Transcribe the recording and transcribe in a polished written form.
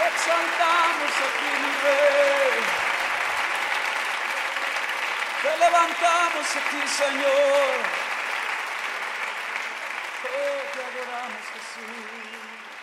exaltamos a ti, mi Rey. Te levantamos a ti, Señor. Oh, te adoramos, Jesús.